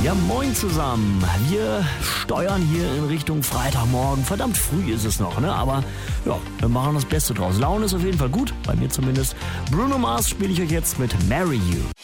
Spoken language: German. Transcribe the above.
Ja, moin zusammen. Wir steuern hier in Richtung Freitagmorgen. Verdammt früh ist es noch, ne? Aber ja, wir machen das Beste draus. Laune ist auf jeden Fall gut, bei mir zumindest. Bruno Mars spiele ich euch jetzt mit Marry You.